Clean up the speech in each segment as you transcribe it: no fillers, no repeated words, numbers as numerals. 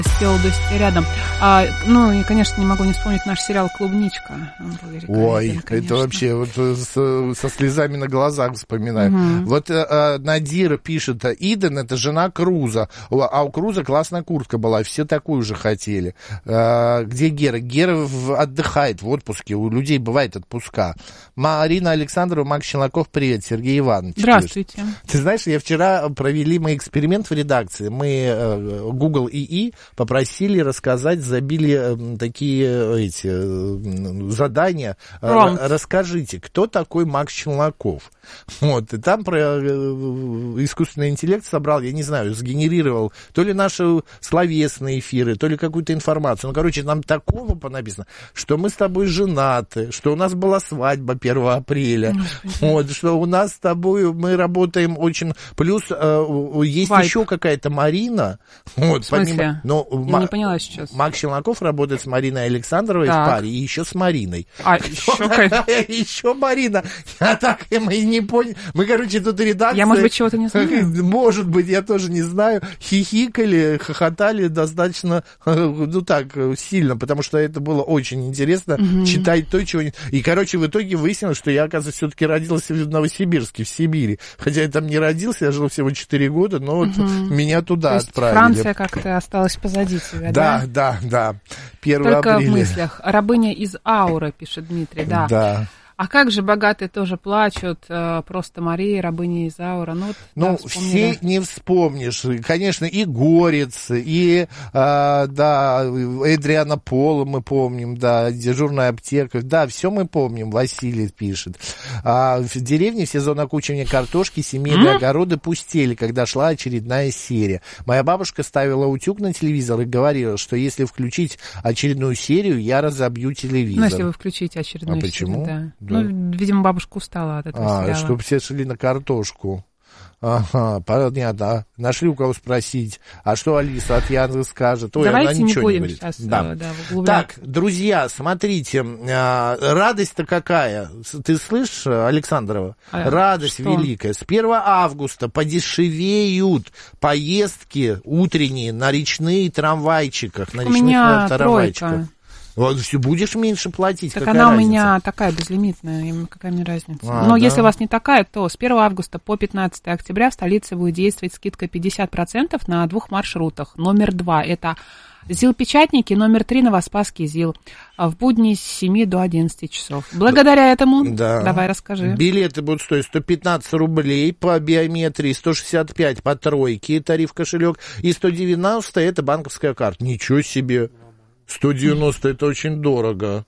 рядом. Ну, и, конечно, не могу не вспомнить наш сериал «Клубничка». Ой, это вообще вот со слезами на глазах вспоминаю. Вот Надира пишет, Иден — это жена Круза, а у Круза классная куртка была, все такую же хотели. Где Гера? Гера отдыхает в отпуске, у людей бывает отпуска. Марина Александрова, Макс Челноков, привет, Сергей Иванович. Здравствуйте. Ты знаешь, вчера провели мы эксперимент в редакции, мы Google ИИ попросили рассказать, забили такие задания. Расскажите, кто такой Макс Челноков? Вот, и там про искусственный интеллект собрал, я не знаю, сгенерировал то ли наши словесные эфиры, то ли какую-то информацию. Ну, короче, нам такого понаписано, что мы с тобой женаты, что у нас была свадьба 1 апреля, вот, что у нас с тобой, мы работаем очень... Плюс есть еще какая-то Марина. Вот, в смысле? Помимо, я не поняла сейчас. Макс Челноков работает с Мариной Александровой в паре, и еще с Мариной. Еще Марина. Я так и не понял. Мы, короче, тут редакция... Я, может быть, чего-то не знаю. Может быть, я тоже не знаю. Хихикали, хохотали достаточно, ну так, сильно, потому что это было очень интересно читать то, чего... И, короче, в итоге выяснилось, что я, оказывается, все-таки родился в Новосибирске, в Сибири. Хотя я там не родился, я жил всего 4 года, но вот меня туда отправили. Франция как-то осталась позади тебя, да? Да. 1 Только апреля. в мыслях. Рабыня из Ауры, пишет Дмитрий, да. А как же богатые тоже плачут, просто Мария, рабыня из Ауры. Ну, все не вспомнишь. Конечно, и Горец, и, Эдриана Пола мы помним, да, дежурная аптека. Да, все мы помним, Василий пишет. В деревне в сезон окучивания картошки семейные огороды пустели, когда шла очередная серия. Моя бабушка ставила утюг на телевизор и говорила, что если включить очередную серию, я разобью телевизор. Ну, если вы включите очередную серию, почему? Да. Ну, видимо, бабушка устала от этого сериала. Чтобы все шли на картошку. Ага, понятно. Нашли у кого спросить. А что Алиса от Яны скажет? Ой, давайте она ничего не будем говорит. сейчас Так, друзья, смотрите, радость-то какая. Ты слышишь, Александрова? Радость что? великая. С 1 августа подешевеют поездки утренние на речные трамвайчиках. На речных трамвайчиках. Вот, все, будешь меньше платить. Так она разница? У меня такая безлимитная, какая мне разница. Но если у вас не такая, то с 1 августа по 15 октября в столице будет действовать скидка 50% на 2 маршрутах. Номер 2 – это ЗИЛ-Печатники, номер 3 – Новоспасский ЗИЛ. В будни с 7 до 11 часов. Благодаря этому, давай расскажи. Билеты будут стоить 115 рублей по биометрии, 165 по тройке, тариф кошелек, и 190 – это банковская карта. Ничего себе! 190 это очень дорого.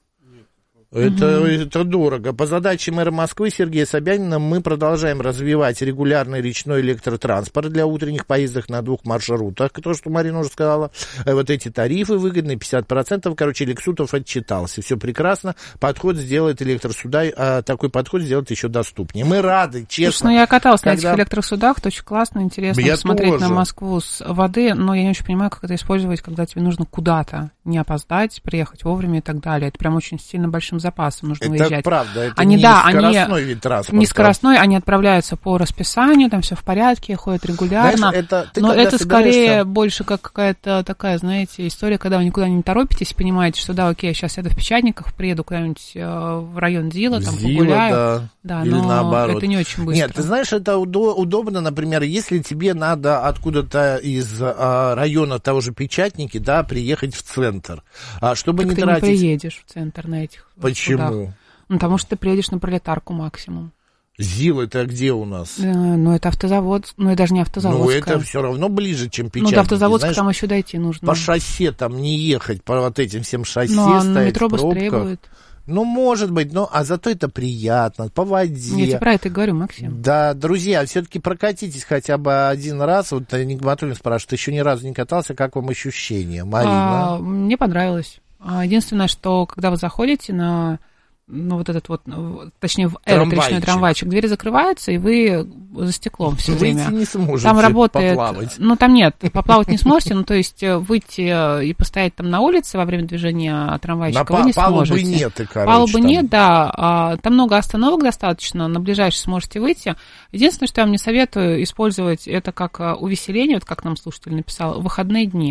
Это дорого. По задаче мэра Москвы Сергея Собянина мы продолжаем развивать регулярный речной электротранспорт для утренних поездок на 2 маршрутах. То, что Марина уже сказала. Вот эти тарифы выгодные, 50%. Короче, Лексутов отчитался. Все прекрасно. Подход сделает электросуда, такой подход сделает еще доступнее. Мы рады, честно. Слушай, я каталась на этих электросудах. Это очень классно, интересно я посмотреть тоже. На Москву с воды. Но я не очень понимаю, как это использовать, когда тебе нужно куда-то не опоздать, приехать вовремя и так далее. Это прям очень сильно большим запасом нужно выезжать. Это правда, это не скоростной вид транспорта. Не скоростной, они отправляются по расписанию, там все в порядке, ходят регулярно. Знаешь, но это скорее больше как какая-то такая, знаете, история, когда вы никуда не торопитесь, понимаете, что да, окей, сейчас еду в Печатниках, приеду куда-нибудь в район ЗИЛа, там погуляю. Да, или но наоборот. это не очень быстро. Нет, ты знаешь, это удобно, например, если тебе надо откуда-то из района того же Печатники, да, приехать в центр, чтобы так не ты тратить... не приедешь в центр на этих Почему? судах. Ну, потому что ты приедешь на Пролетарку максимум. ЗИЛ это где у нас? Ну, это автозавод, ну, и даже не автозаводская. Ну, это все равно ближе, чем Печатники. Ну, до Автозаводска там еще дойти нужно. По шоссе там не ехать, по вот этим всем шоссе стоять на метро в пробках. быстрее будет. Ну, может быть, а зато это приятно, по воде. Я тебе про это и говорю, Максим. Да, друзья, все-таки прокатитесь хотя бы один раз. Вот Нигматуллин спрашивает, ты еще ни разу не катался, как вам ощущения, Марина? Мне понравилось. Единственное, что когда вы заходите на... Ну, вот этот вот, точнее, в этот речной трамвайчик, двери закрываются, и вы за стеклом все время. Выйти не сможете, там работает, поплавать. Ну, там нет, поплавать не сможете, ну, то есть выйти и постоять там на улице во время движения трамвайчика вы не сможете. Палубы нет, короче. Палубы нет, да, там много остановок достаточно, на ближайший сможете выйти. Единственное, что я вам не советую использовать, это как увеселение, вот как нам слушатель написал, выходные дни.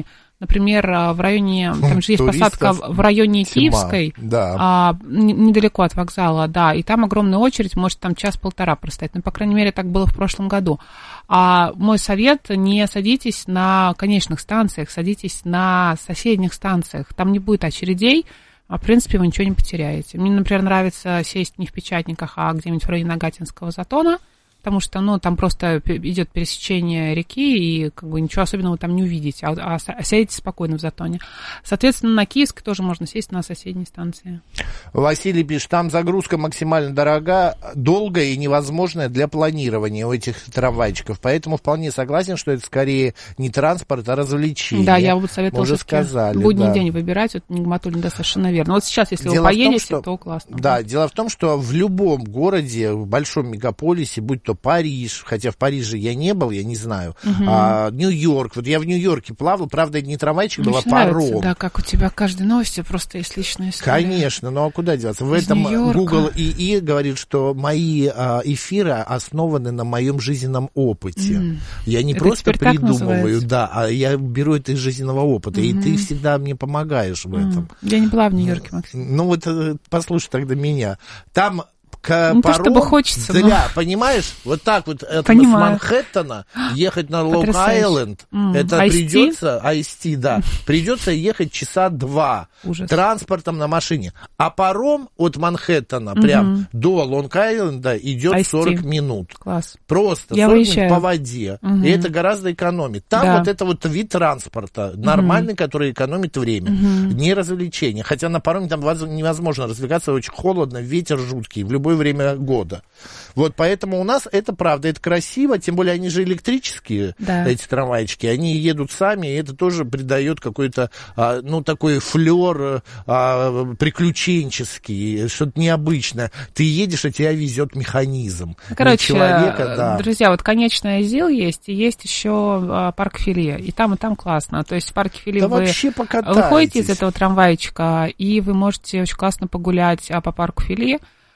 Например, в районе, там же есть посадка в районе Киевской, да. Недалеко от вокзала, да, и там огромная очередь, может там час-полтора простоять, ну, по крайней мере, так было в прошлом году. А мой совет, не садитесь на конечных станциях, садитесь на соседних станциях, там не будет очередей, в принципе, вы ничего не потеряете. Мне, например, нравится сесть не в Печатниках, а где-нибудь в районе Нагатинского затона, потому что, ну, там просто идет пересечение реки, и как бы ничего особенного там не увидите, а сядете спокойно в затоне. Соответственно, на Киевск тоже можно сесть на соседней станции. Василий пишет, там загрузка максимально дорога, долгая и невозможная для планирования у этих трамвайчиков, поэтому вполне согласен, что это скорее не транспорт, а развлечение. Да, я бы советовала уже сказали, будний да. день выбирать, вот Нигматуллин, да, совершенно верно. Вот сейчас, если вы поедете, то классно. Да, дело в том, что в любом городе, в большом мегаполисе, будь то Париж, хотя в Париже я не был, я не знаю, Нью-Йорк, вот я в Нью-Йорке плавал, правда, это не трамвайчик, был, а паром. Да, как у тебя каждой новости просто есть личная история. Конечно, ну а куда деваться? В этом Google ИИ говорит, что мои эфиры основаны на моем жизненном опыте. Я не это просто придумываю, да, а я беру это из жизненного опыта, и ты всегда мне помогаешь в этом. Я не была в Нью-Йорке, Максим. Ну вот послушай тогда меня. Там не то, чтобы хочется, зря, понимаешь? Вот так вот с Манхэттена ехать на Лонг-Айленд, это придется, IST, да, придется ехать часа 2 транспортом на машине. А паром от Манхэттена прям до Лонг-Айленда идет IST. 40 минут. Класс. Просто 40 минут по воде. И это гораздо экономит. Там вот это вот вид транспорта нормальный, который экономит время. Не развлечение. Хотя на пароме там невозможно развлекаться, очень холодно, ветер жуткий. В любой время года. Вот поэтому у нас это правда, это красиво, тем более они же электрические, эти трамвайчики, они едут сами, и это тоже придает какой-то, ну, такой флер приключенческий, что-то необычное. Ты едешь, а тебя везет механизм. Короче, человека, друзья, вот конечная ЗИЛ есть, и есть еще парк Филе, и там классно. То есть в парке Филе вы выходите из этого трамвайчика, и вы можете очень классно погулять по парку Филе.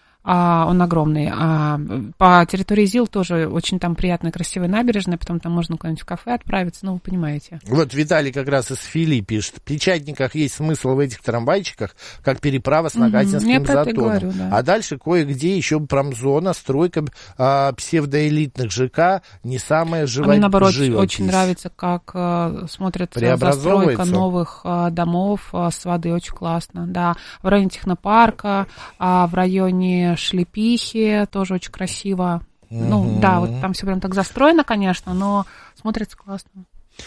Он огромный. По территории ЗИЛ тоже очень там приятная, красивая набережная, потом там можно куда-нибудь в кафе отправиться, ну, вы понимаете. Вот Виталий как раз из Фили пишет, в Печатниках есть смысл в этих трамвайчиках, как переправа с Нагатинским затоном. Говорю, да. А дальше кое-где еще промзона, стройка псевдоэлитных ЖК, не самая живопись. Мне, наоборот, очень нравится, как смотрится застройка новых домов с воды, очень классно, да. В районе технопарка, в районе Шлепихи, тоже очень красиво. Ну, да, вот там все прям так застроено, конечно, но смотрится классно.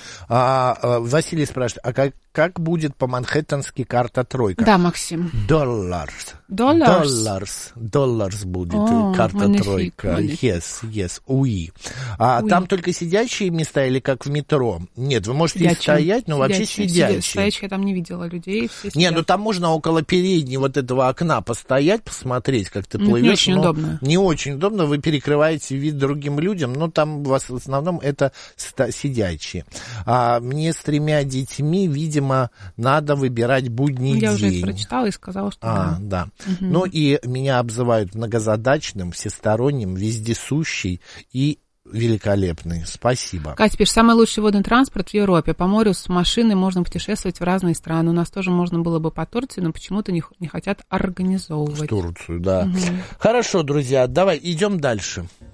Василий спрашивает, а как будет по-манхэттенски карта тройка? Да, Максим. Долларс будет карта тройка. Yes, уи. Там только сидящие места или как в метро? Нет, вы можете и стоять, но вообще сидячие. Стоячие я там не видела людей. Не, ну там можно около переднего вот этого окна постоять, посмотреть, как ты плывешь. Не очень удобно. Не очень удобно, вы перекрываете вид другим людям, но там у вас в основном это сидячие. Мне с 3 детьми, видимо, надо выбирать будний день. Я уже это прочитала и сказала, что да. Ну и меня обзывают многозадачным, всесторонним, вездесущий и великолепный. Спасибо. Катя пишет, самый лучший водный транспорт в Европе. По морю с машиной можно путешествовать в разные страны. У нас тоже можно было бы по Турции, но почему-то не хотят организовывать. В Турцию, да. Хорошо, друзья, давай идем дальше.